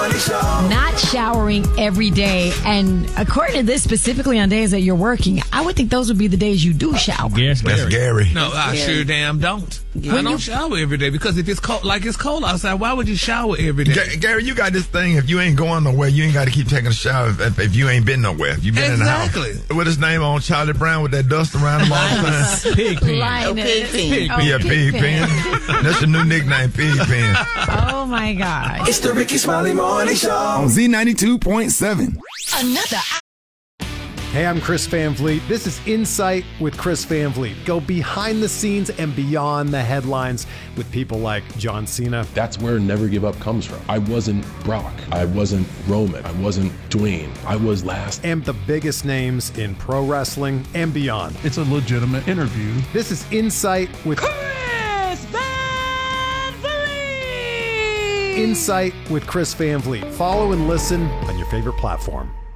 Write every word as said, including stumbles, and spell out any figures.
Not showering every day, and according to this, specifically on days that you're working, I would think those would be the days you do shower. Yes, That's Gary. No, I Gary. sure damn don't. Yeah. I When don't you- shower every day because if it's cold, like it's cold outside, why would you shower every day? Ga- Gary, you got this thing. If you ain't going nowhere, you ain't got to keep taking a shower if, if you ain't been nowhere. If you been Exactly. in the house. What his name on Charlie Brown with that dust around him all the time? Pig pen. Oh, pig pen. Oh, yeah, Pig Pen. That's the new nickname, Pig Pen. Oh my God. It's the Ricky Smiley Morning Show on Z ninety-two point seven. Another. Hey, I'm Chris Van Vliet. This is Insight with Chris Van Vliet. Go behind the scenes and beyond the headlines with people like John Cena. That's where Never Give Up comes from. I wasn't Brock. I wasn't Roman. I wasn't Dwayne. I was last. And the biggest names in pro wrestling and beyond. It's a legitimate interview. This is Insight with Chris Van Vliet. Insight with Chris Van Vliet. Follow and listen on your favorite platform.